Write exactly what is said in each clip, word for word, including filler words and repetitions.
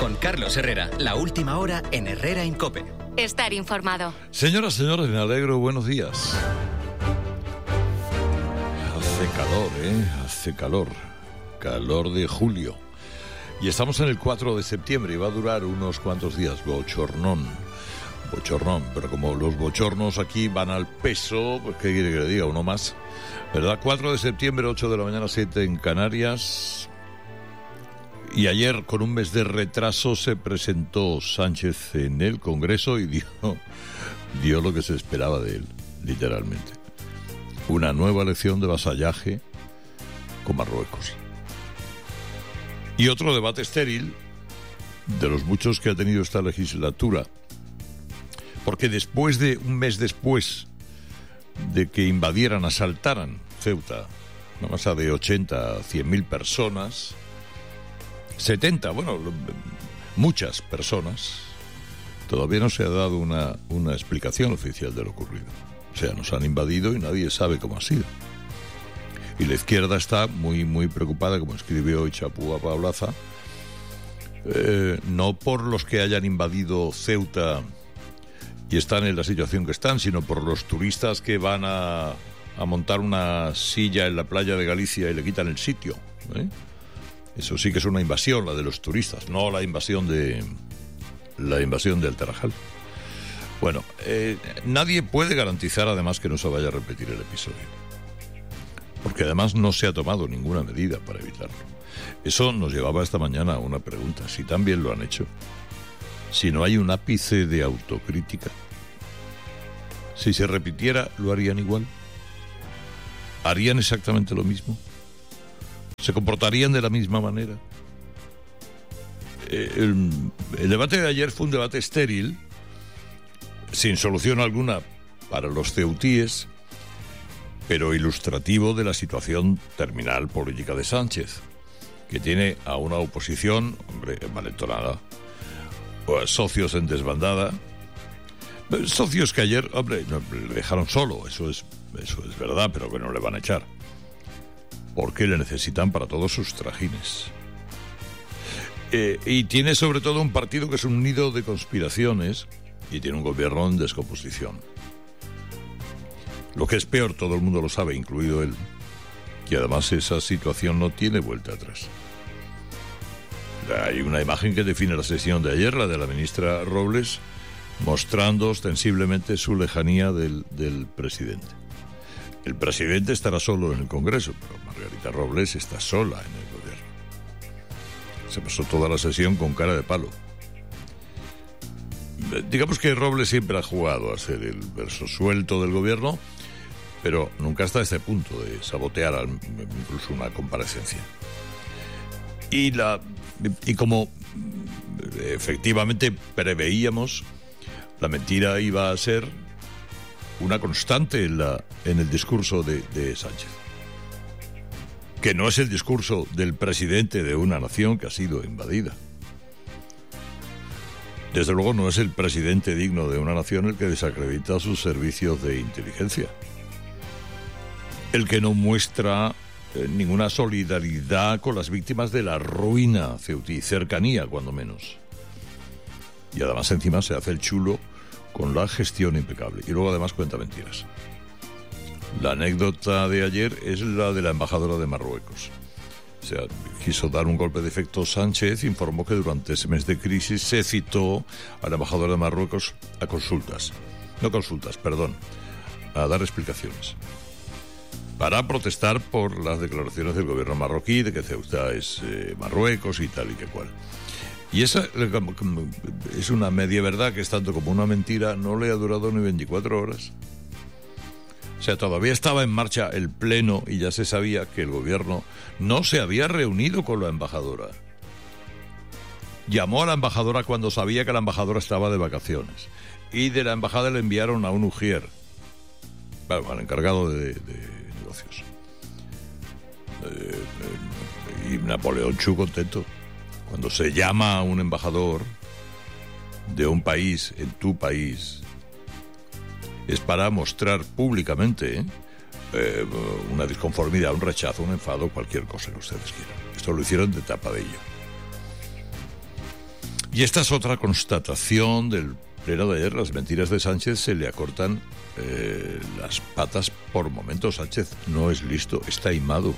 Con Carlos Herrera, la última hora en Herrera en COPE. Estar informado. Señoras, señores, me alegro, buenos días. Hace calor, ¿eh? Hace calor. Calor de julio. Y estamos en el cuatro de septiembre y va a durar unos cuantos días. Bochornón. Bochornón. Pero como los bochornos aquí van al peso, pues ¿qué quiere que le diga? Uno más. ¿Verdad? cuatro de septiembre, ocho de la mañana, siete en Canarias. Y ayer, con un mes de retraso, se presentó Sánchez en el Congreso y dio, dio lo que se esperaba de él, literalmente. Una nueva lección de vasallaje con Marruecos. Y otro debate estéril, de los muchos que ha tenido esta legislatura, porque después de, un mes después de que invadieran, asaltaran Ceuta, una masa de ochenta a cien mil personas, setenta, bueno, muchas personas, todavía no se ha dado una, una explicación oficial de lo ocurrido. O sea, nos han invadido y nadie sabe cómo ha sido. Y la izquierda está muy, muy preocupada, como escribió hoy Chapúa Paulaza, eh, no por los que hayan invadido Ceuta y están en la situación que están, sino por los turistas que van a, a montar una silla en la playa de Galicia y le quitan el sitio, ¿eh? Eso sí que es una invasión, la de los turistas, no la invasión de la invasión del Tarajal. Bueno, eh, nadie puede garantizar además que no se vaya a repetir el episodio, porque además no se ha tomado ninguna medida para evitarlo. Eso nos llevaba esta mañana a una pregunta: si también lo han hecho, si no hay un ápice de autocrítica, si se repitiera, ¿lo harían igual? ¿Harían exactamente lo mismo? ¿Se comportarían de la misma manera? El, el debate de ayer fue un debate estéril, sin solución alguna para los ceutíes, pero ilustrativo de la situación terminal política de Sánchez, que tiene a una oposición, hombre, envalentonada, socios en desbandada, socios que ayer, hombre, le dejaron solo, eso es, eso es verdad, pero que no le van a echar, porque le necesitan para todos sus trajines. Eh, y tiene sobre todo un partido que es un nido de conspiraciones y tiene un gobierno en descomposición. Lo que es peor, todo el mundo lo sabe, incluido él, que además esa situación no tiene vuelta atrás. Hay una imagen que define la sesión de ayer, la de la ministra Robles, mostrando ostensiblemente su lejanía del, del presidente. El presidente estará solo en el Congreso, pero Margarita Robles está sola en el gobierno. Se pasó toda la sesión con cara de palo. Digamos que Robles siempre ha jugado a ser el verso suelto del gobierno, pero nunca hasta este punto de sabotear al, incluso una comparecencia. Y, la, y como efectivamente preveíamos, la mentira iba a ser una constante en, la, en el discurso de, de Sánchez, que no es el discurso del presidente de una nación que ha sido invadida. Desde luego no es el presidente digno de una nación el que desacredita sus servicios de inteligencia, el que no muestra eh, ninguna solidaridad con las víctimas de la ruina ceutí, cercanía cuando menos. Y además encima se hace el chulo con la gestión impecable. Y luego además cuenta mentiras. La anécdota de ayer es la de la embajadora de Marruecos. O sea, quiso dar un golpe de efecto Sánchez, informó que durante ese mes de crisis se citó a la embajadora de Marruecos a consultas. No consultas, perdón, a dar explicaciones, para protestar por las declaraciones del gobierno marroquí de que Ceuta es eh, Marruecos y tal y que cual. Y esa es una media verdad que es tanto como una mentira, no le ha durado ni veinticuatro horas. O sea, todavía estaba en marcha el pleno y ya se sabía que el gobierno no se había reunido con la embajadora. Llamó a la embajadora cuando sabía que la embajadora estaba de vacaciones. Y de la embajada le enviaron a un ujier, bueno, al encargado de, de negocios. Eh, eh, y Napoleón Chu contento. Cuando se llama a un embajador de un país, en tu país, es para mostrar públicamente ¿eh? Eh, una disconformidad, un rechazo, un enfado, cualquier cosa que ustedes quieran. Esto lo hicieron de tapadillo. Y esta es otra constatación del pleno de ayer. Las mentiras de Sánchez se le acortan eh, las patas por momentos. Sánchez no es listo, está aimado.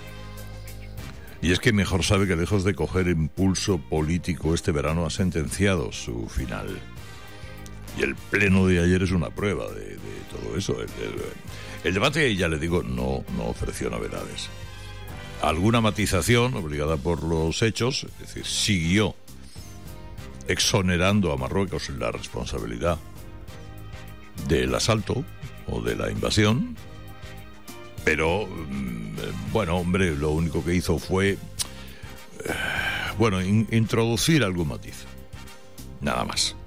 Y es que mejor sabe que lejos de coger impulso político este verano ha sentenciado su final. Y el pleno de ayer es una prueba de, de todo eso. El, el, el debate, ya le digo, no, no ofreció novedades. Alguna matización obligada por los hechos, es decir, siguió exonerando a Marruecos la responsabilidad del asalto o de la invasión. Pero, bueno, hombre, lo único que hizo fue, eh, bueno, in, introducir algún matiz. Nada más.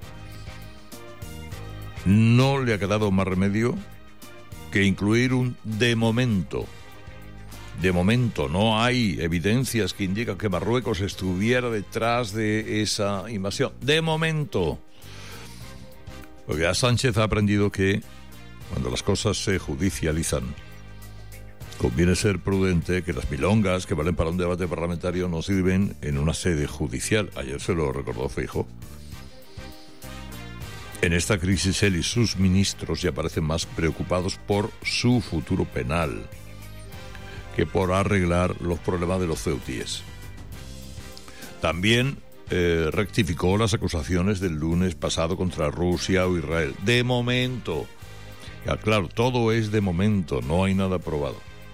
No le ha quedado más remedio que incluir un de momento. De momento, no hay evidencias que indican que Marruecos estuviera detrás de esa invasión. De momento. Porque a Sánchez ha aprendido que cuando las cosas se judicializan, conviene ser prudente, que las milongas que valen para un debate parlamentario no sirven en una sede judicial. Ayer se lo recordó Feijóo. En esta crisis él y sus ministros ya parecen más preocupados por su futuro penal que por arreglar los problemas de los ceutíes. También eh, rectificó las acusaciones del lunes pasado contra Rusia o Israel. De momento. Ya, claro, todo es de momento, no hay nada probado.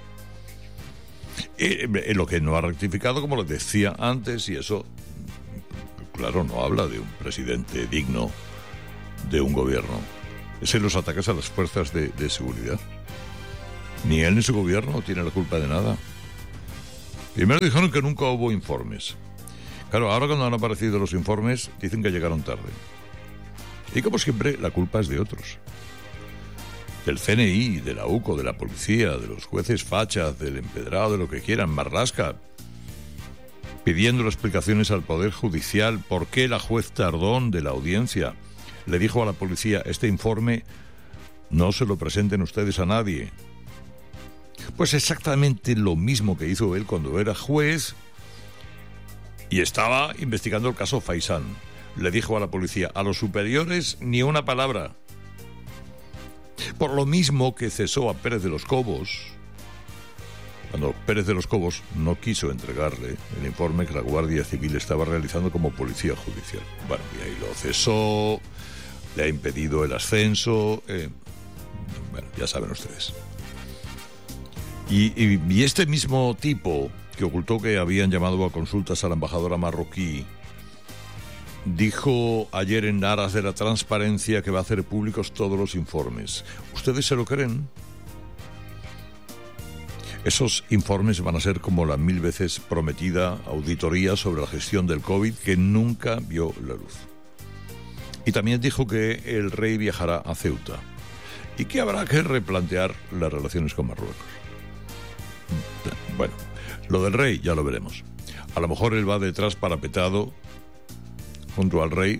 Eh, eh, lo que no ha rectificado, como les decía antes, y eso, claro, no habla de un presidente digno de un gobierno, es en los ataques a las fuerzas de, de seguridad. Ni él ni su gobierno tienen la culpa de nada. Primero dijeron que nunca hubo informes. Claro, ahora cuando han aparecido los informes, dicen que llegaron tarde. Y como siempre, la culpa es de otros. Del C N I, de la U C O, de la policía, de los jueces fachas, del empedrado, de lo que quieran, Marlaska, pidiendo explicaciones al Poder Judicial. ¿Por qué la juez Tardón de la audiencia le dijo a la policía: este informe no se lo presenten ustedes a nadie? Pues exactamente lo mismo que hizo él cuando era juez y estaba investigando el caso Faisán. Le dijo a la policía: a los superiores ni una palabra. Por lo mismo que cesó a Pérez de los Cobos, cuando Pérez de los Cobos no quiso entregarle el informe que la Guardia Civil estaba realizando como policía judicial. Bueno, y ahí lo cesó, le ha impedido el ascenso, eh, bueno, ya saben ustedes. Y, y, y este mismo tipo que ocultó que habían llamado a consultas a la embajadora marroquí dijo ayer en aras de la transparencia que va a hacer públicos todos los informes. ¿Ustedes se lo creen? Esos informes van a ser como la mil veces prometida auditoría sobre la gestión del COVID que nunca vio la luz. Y también dijo que el rey viajará a Ceuta y que habrá que replantear las relaciones con Marruecos. Bueno, lo del rey ya lo veremos. A lo mejor él va detrás parapetado junto al rey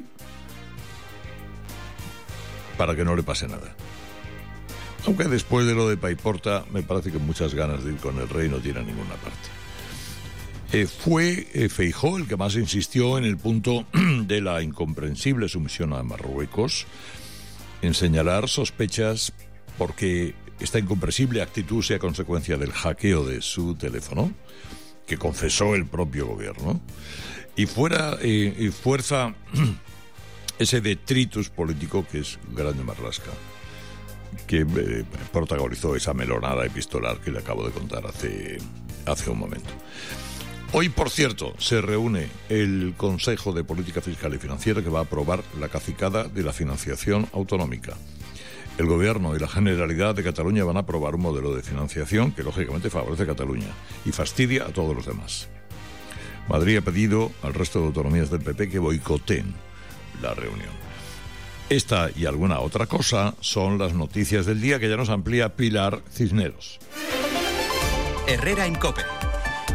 para que no le pase nada. Aunque después de lo de Paiporta me parece que muchas ganas de ir con el rey no tiene a ninguna parte. Eh, fue eh, Feijóo el que más insistió en el punto de la incomprensible sumisión a Marruecos, en señalar sospechas porque esta incomprensible actitud sea consecuencia del hackeo de su teléfono, que confesó el propio gobierno, y fuera eh, y fuerza ese detritus político que es Grande Marlaska, que eh, protagonizó esa melonada epistolar que le acabo de contar hace, hace un momento. Hoy, por cierto, se reúne el Consejo de Política Fiscal y Financiera que va a aprobar la cacicada de la financiación autonómica. El Gobierno y la Generalidad de Cataluña van a aprobar un modelo de financiación que lógicamente favorece a Cataluña y fastidia a todos los demás. Madrid ha pedido al resto de autonomías del P P que boicoteen la reunión. Esta y alguna otra cosa son las noticias del día que ya nos amplía Pilar Cisneros. Herrera en COPE.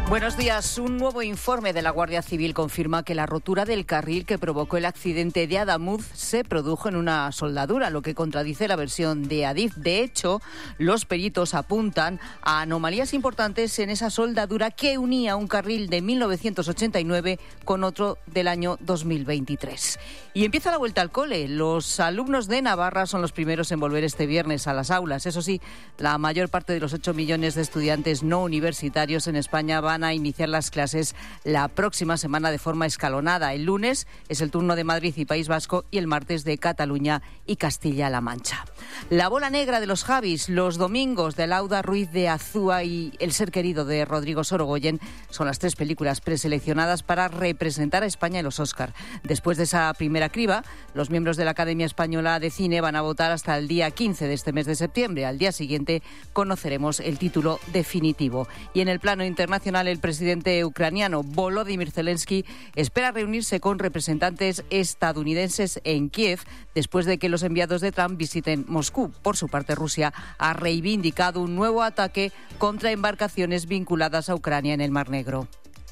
Buenos días. Un nuevo informe de la Guardia Civil confirma que la rotura del carril que provocó el accidente de Adamuz se produjo en una soldadura, lo que contradice la versión de Adif. De hecho, los peritos apuntan a anomalías importantes en esa soldadura que unía un carril de mil novecientos ochenta y nueve con otro del año dos mil veintitrés. Y empieza la vuelta al cole. Los alumnos de Navarra son los primeros en volver este viernes a las aulas. Eso sí, la mayor parte de los ocho millones de estudiantes no universitarios en España van a iniciar las clases la próxima semana de forma escalonada. El lunes es el turno de Madrid y País Vasco y el martes de Cataluña y Castilla-La Mancha. La bola negra de los Javis, los domingos de Lauda Ruiz de Azúa y El ser querido de Rodrigo Sorogoyen son las tres películas preseleccionadas para representar a España en los Oscar. Después de esa primera criba, los miembros de la Academia Española de Cine van a votar hasta el día quince de este mes de septiembre. Al día siguiente conoceremos el título definitivo. Y en el plano internacional, el presidente ucraniano Volodymyr Zelensky espera reunirse con representantes estadounidenses en Kiev después de que los enviados de Trump visiten Moscú. Por su parte, Rusia ha reivindicado un nuevo ataque contra embarcaciones vinculadas a Ucrania en el Mar Negro.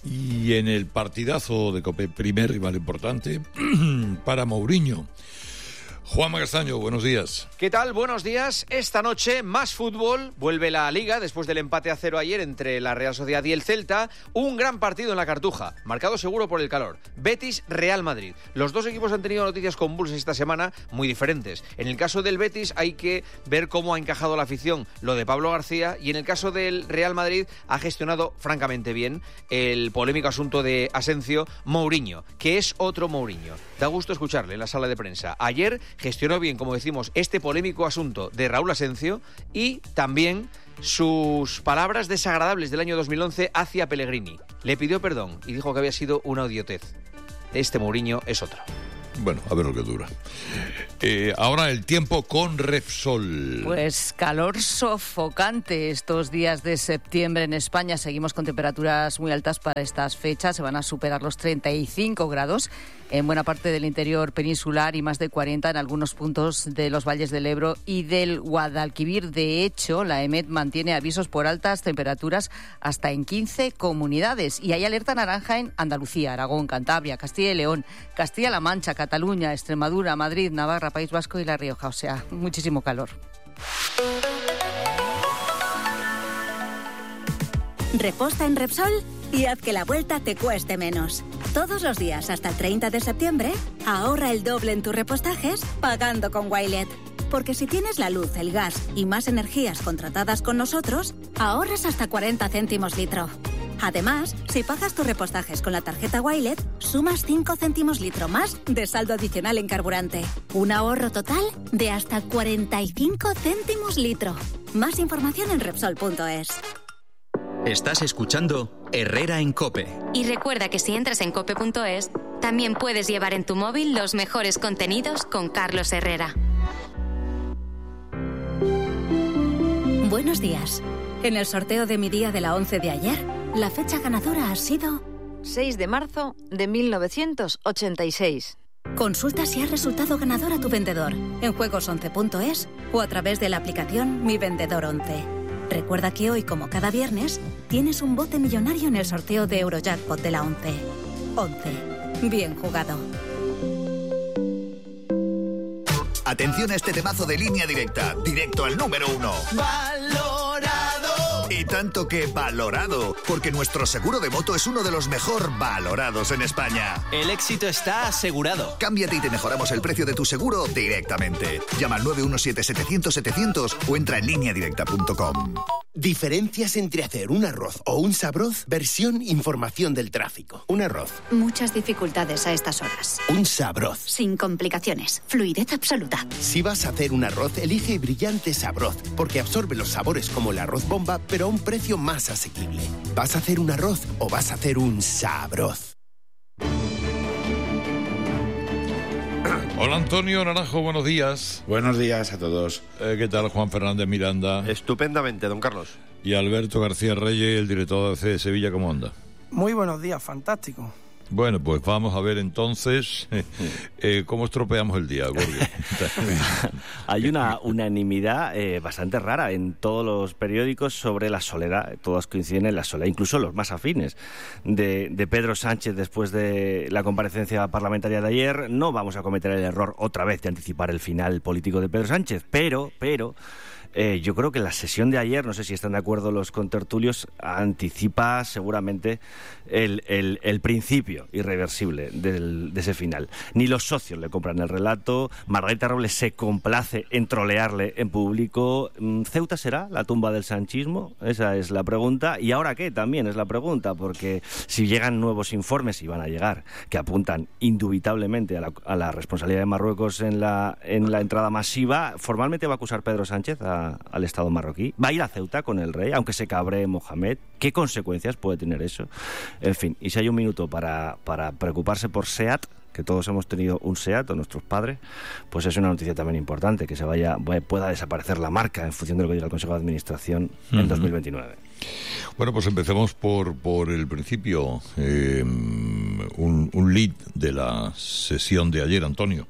Y en el partidazo de COPE, primer rival importante para Mourinho. Juanma Castaño, buenos días. ¿Qué tal? Buenos días. Esta noche más fútbol. Vuelve la Liga después del empate a cero ayer entre la Real Sociedad y el Celta. Un gran partido en la Cartuja, marcado seguro por el calor. Betis-Real Madrid. Los dos equipos han tenido noticias convulsas esta semana muy diferentes. En el caso del Betis hay que ver cómo ha encajado la afición lo de Pablo García, y en el caso del Real Madrid ha gestionado francamente bien el polémico asunto de Asensio Mourinho, que es otro Mourinho. Da gusto escucharle en la sala de prensa. Ayer gestionó bien, como decimos, este polémico asunto de Raúl Asensio y también sus palabras desagradables del año dos mil once hacia Pellegrini. Le pidió perdón y dijo que había sido una idiotez. Este Mourinho es otro. Bueno, a ver lo que dura. Eh, ahora el tiempo con Repsol. Pues calor sofocante estos días de septiembre en España. Seguimos con temperaturas muy altas para estas fechas. Se van a superar los treinta y cinco grados en buena parte del interior peninsular y más de cuarenta en algunos puntos de los valles del Ebro y del Guadalquivir. De hecho, la EMET mantiene avisos por altas temperaturas hasta en quince comunidades. Y hay alerta naranja en Andalucía, Aragón, Cantabria, Castilla y León, Castilla-La Mancha, Cataluña, Extremadura, Madrid, Navarra, País Vasco y La Rioja. O sea, muchísimo calor. Reposta en Repsol y haz que la vuelta te cueste menos. Todos los días hasta el treinta de septiembre, ahorra el doble en tus repostajes pagando con Wilet. Porque si tienes la luz, el gas y más energías contratadas con nosotros, ahorras hasta cuarenta céntimos litro. Además, si pagas tus repostajes con la tarjeta Wilet, sumas cinco céntimos litro más de saldo adicional en carburante. Un ahorro total de hasta cuarenta y cinco céntimos litro. Más información en Repsol punto es. Estás escuchando Herrera en COPE. Y recuerda que si entras en cope punto es, también puedes llevar en tu móvil los mejores contenidos con Carlos Herrera. Buenos días. En el sorteo de mi día de la once de ayer, la fecha ganadora ha sido seis de marzo de mil novecientos ochenta y seis. Consulta si has resultado ganador a tu vendedor en juegos once punto es o a través de la aplicación Mi Vendedor once. Recuerda que hoy, como cada viernes, tienes un bote millonario en el sorteo de Eurojackpot de la once. once. Bien jugado. Atención a este temazo de Línea Directa, directo al número uno. ¡Valorado! Y tanto que valorado, porque nuestro seguro de moto es uno de los mejor valorados en España. El éxito está asegurado. Cámbiate y te mejoramos el precio de tu seguro directamente. Llama al nueve uno siete setecientos setecientos o entra en línea directa punto com. Diferencias entre hacer un arroz o un sabroz, versión información del tráfico. Un arroz. Muchas dificultades a estas horas. Un sabroz. Sin complicaciones. Fluidez absoluta. Si vas a hacer un arroz, elige Brillante Sabroz, porque absorbe los sabores como el arroz bomba, pero a un precio más asequible. ¿Vas a hacer un arroz o vas a hacer un sabroz? Hola Antonio Naranjo, buenos días. Buenos días a todos. Eh, ¿Qué tal Juan Fernández Miranda? Estupendamente, don Carlos. Y Alberto García Reyes, el director de A B C de Sevilla, ¿cómo anda? Muy buenos días, fantástico. Bueno, pues vamos a ver entonces eh, cómo estropeamos el día, Gorgi. Hay una unanimidad eh, bastante rara en todos los periódicos sobre la soledad. Todos coinciden en la soledad, incluso los más afines de, de Pedro Sánchez después de la comparecencia parlamentaria de ayer. No vamos a cometer el error otra vez de anticipar el final político de Pedro Sánchez, pero, pero... Eh, yo creo que la sesión de ayer, no sé si están de acuerdo los contertulios, anticipa seguramente el, el, el principio irreversible del, de ese final. Ni los socios le compran el relato, Margarita Robles se complace en trolearle en público. ¿Ceuta será la tumba del sanchismo? Esa es la pregunta. ¿Y ahora qué? También es la pregunta, porque si llegan nuevos informes, y van a llegar, que apuntan indubitablemente a la, a la responsabilidad de Marruecos en la, en la entrada masiva, formalmente va a acusar Pedro Sánchez a al Estado marroquí. ¿Va a ir a Ceuta con el rey, aunque se cabree Mohamed? ¿Qué consecuencias puede tener eso? En fin, y si hay un minuto para, para preocuparse por SEAT, que todos hemos tenido un SEAT, o nuestros padres, pues es una noticia también importante, que se vaya pueda desaparecer la marca en función de lo que diga el Consejo de Administración en uh-huh. dos mil veintinueve. Bueno, pues empecemos por, por el principio. Eh, un, un lead de la sesión de ayer, Antonio.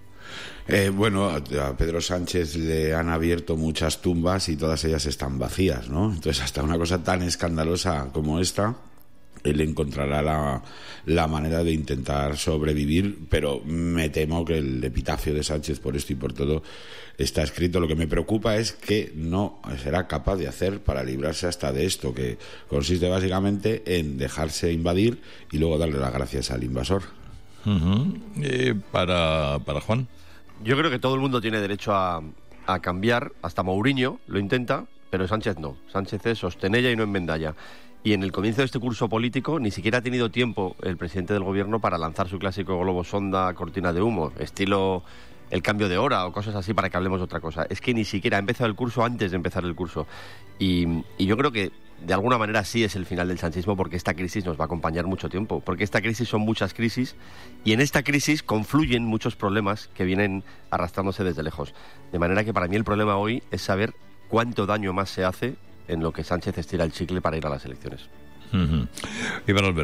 Eh, bueno, a Pedro Sánchez le han abierto muchas tumbas y todas ellas están vacías, ¿no? Entonces, hasta una cosa tan escandalosa como esta, él encontrará la, la manera de intentar sobrevivir, pero me temo que el epitafio de Sánchez por esto y por todo está escrito. Lo que me preocupa es que no será capaz de hacer para librarse hasta de esto, que consiste básicamente en dejarse invadir y luego darle las gracias al invasor. Uh-huh. eh, para, para Juan. Yo creo que todo el mundo tiene derecho a, a cambiar, hasta Mourinho lo intenta, pero Sánchez no. Sánchez es sostenella y no enmendalla. Y en el comienzo de este curso político ni siquiera ha tenido tiempo el presidente del gobierno para lanzar su clásico globo sonda, cortina de humo, estilo el cambio de hora o cosas así para que hablemos de otra cosa. Es que ni siquiera ha empezado el curso antes de empezar el curso. Y, y yo creo que de alguna manera sí es el final del sanchismo, porque esta crisis nos va a acompañar mucho tiempo, porque esta crisis son muchas crisis y en esta crisis confluyen muchos problemas que vienen arrastrándose desde lejos. De manera que para mí el problema hoy es saber cuánto daño más se hace en lo que Sánchez estira el chicle para ir a las elecciones. Uh-huh. Iván Albert.